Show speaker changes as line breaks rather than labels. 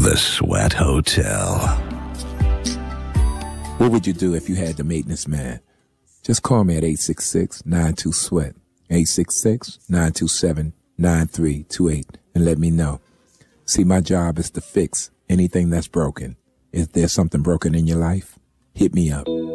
The Sweat Hotel.
What would you do if you had the maintenance man? Just call me at 866-92-SWEAT, 866-927-9328, and let me know. See, my job is to fix anything that's broken. Is there something broken in your life? Hit me up.